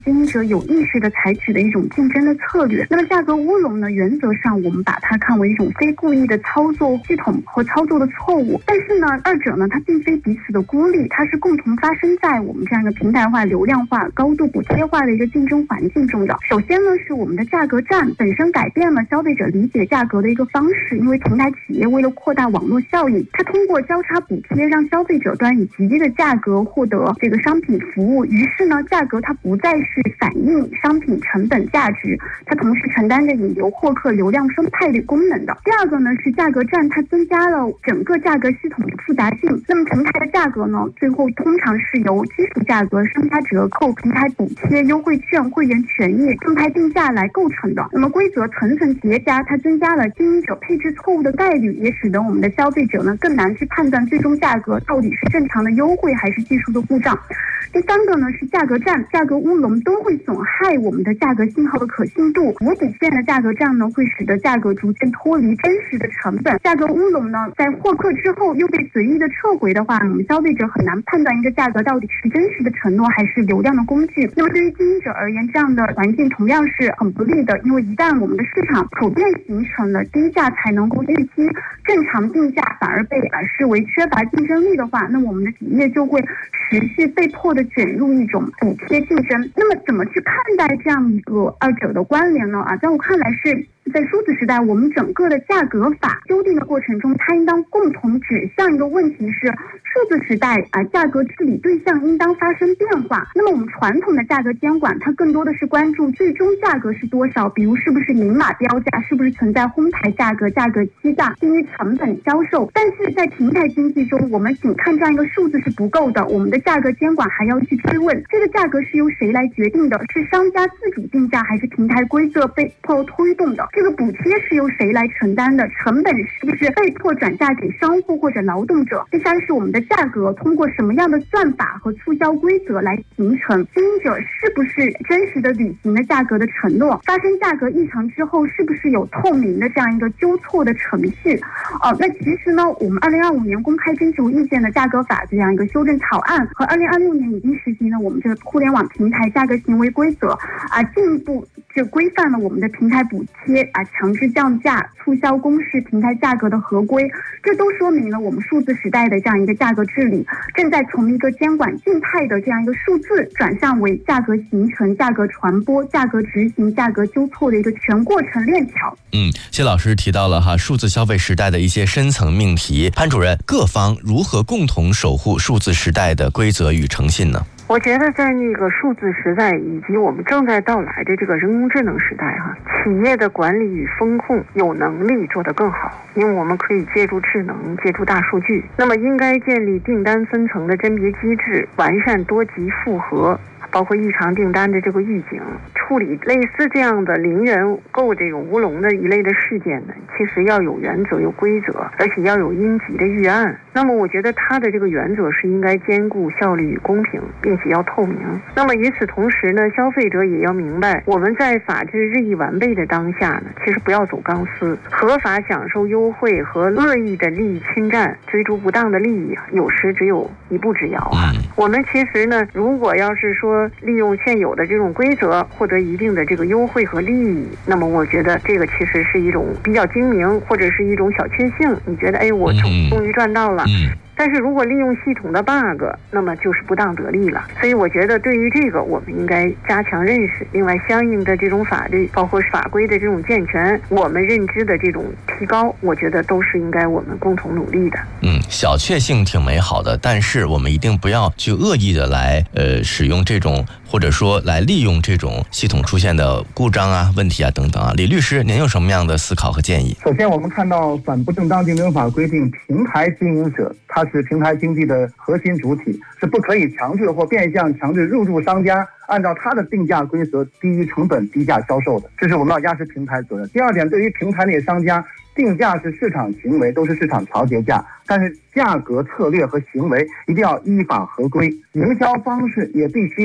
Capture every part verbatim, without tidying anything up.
经营者有意识的采取的一种竞争的策略。那么价格乌龙呢，原则上我们把它看为一种非故意的操作系统和操作的错误，但是呢，二者呢它并非彼此的孤立，它是共同发生在我们这样一个平台化、流量化、高度补贴化的一个竞争环境中的。首先呢，是我们的价格战本身改变了消费者理解价格的一个方式，因为平台企业为了扩大网络效应，它通过交叉补贴让消费者端以极低的价格获得这个商品服务，于是呢，价格它不再是反映商品成本价值，它同时承担着引流获客、流量生态的功能的。第二个呢，是价格战它增加了整个价格系统的复杂性。那么平台的价格呢，最后通常是由基础价格、商家折扣、平台补贴、优惠券、会员权益、正牌定价来构成的。那么规则层层叠加，它增加了经营者配置错误的概率，也使得我们的消费者呢更难去判断最终价格到底是正常的优惠还是技术的故障。第三个呢，是价格战、价格乌龙都会损害我们的价格信号的可信度。无底线的价格战呢，会使得价格逐渐脱离真实的成本。价格乌龙呢，在获客之后又被随意的撤回的话，我们消费者很难判断一个价格到底是真实的承诺还是流量的工具。那么对于经营者而言，这样的环境同样是很不利的，因为一旦我们的市场普遍形成了低价才能够预期，正常定价反而被视为缺乏竞争力的话，那么我们的企业就会持续被迫的卷入一种补贴竞争。那么怎么去看待这样一个二者的关联呢？啊，在我看来是在数字时代，我们整个的价格法修订的过程中，它应当共同指向一个问题是，数字时代啊，价格治理对象应当发生变化。那么我们传统的价格监管，它更多的是关注最终价格是多少，比如是不是明码标价，是不是存在哄抬价格、价格欺诈、低于成本销售。但是在平台经济中，我们仅看这样一个数字是不够的，我们的价格监管还要去追问，这个价格是由谁来决定的？是商家自主定价，还是平台规则被迫推动的？这个补贴是由谁来承担的？成本是不是被迫转嫁给商户或者劳动者？第三是我们的价格通过什么样的算法和促销规则来形成？经营者是不是真实的履行了价格的承诺？发生价格异常之后，是不是有透明的这样一个纠错的程序？哦，那其实呢，我们二零二五年公开征求意见的价格法这样一个修正草案，和二零二六年已经实行了我们这个互联网平台价格行为规则啊，进一步就规范了我们的平台补贴啊、强制降价、促销公示、平台价格的合规，这都说明了我们数字时代的这样一个价格治理正在从一个监管静态的这样一个数字，转向为价格形成、价格传播、价格执行、价格纠错的一个全过程链条。 嗯，谢老师提到了哈数字消费时代的一些深层命题，潘主任，各方如何共同守护数字时代的规则与诚信呢？ 我觉得在那个数字时代以及我们正在到来的这个人工智能时代哈，企业的管理与风控有能力做得更好，因为我们可以借助智能、借助大数据。那么应该建立订单分层的甄别机制，完善多级复核，包括异常订单的这个预警，处理类似这样的零元购这种乌龙的一类的事件呢，其实要有原则、有规则，而且要有应急的预案。那么我觉得它的这个原则是应该兼顾效率与公平，并且要透明。那么与此同时呢，消费者也要明白，我们在法治日益完备的当下呢，其实不要走钢丝，合法享受优惠和恶意的利益侵占、追逐不当的利益，有时只有一步之遥啊。我们其实呢，如果要是说利用现有的这种规则获得一定的这个优惠和利益，那么我觉得这个其实是一种比较精明，或者是一种小确幸。你觉得哎，我终于赚到了。嗯，但是如果利用系统的 bug， 那么就是不当得利了。所以我觉得对于这个我们应该加强认识，另外相应的这种法律包括法规的这种健全，我们认知的这种提高，我觉得都是应该我们共同努力的。 嗯，小确幸挺美好的，但是我们一定不要去恶意的来呃使用这种，或者说来利用这种系统出现的故障啊、问题啊等等啊。李律师，您有什么样的思考和建议？ 首先我们看到反不正当竞争法规定，平台经营者他是平台经济的核心主体，是不可以强制或变相强制入驻商家按照他的定价规则低于成本低价销售的，这是我们要压实平台责任。第二点，对于平台内商家，定价是市场行为，都是市场调节价，但是价格策略和行为一定要依法合规，营销方式也必须要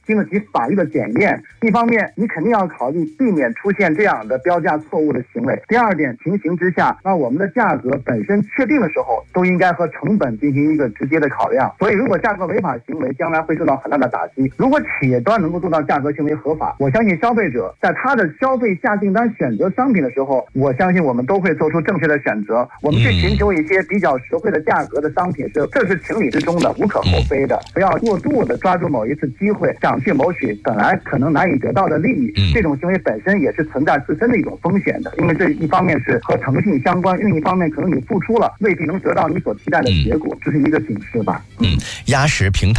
经得起法律的检验。一方面，你肯定要考虑避免出现这样的标价错误的行为。第二点，情形之下，那我们的价格本身确定的时候，都应该和成本进行一个直接的考量。所以，如果价格违法行为将来会受到很大的打击。如果企业端能够做到价格行为合法，我相信消费者在他的消费下订单选择商品的时候，我相信我们都会做出正确的选择。我们去寻求一些比较实惠的价格的商品是，这是情理之中的，无可厚非的。不要过度的抓住某一次机会，想去谋取本来可能难以得到的利益，这种行为本身也是存在自身的一种风险的。因为这一方面是和诚信相关，另一方面可能你付出了未必能得到你所期待的结果，这是一个警示吧。 嗯，鸭食平台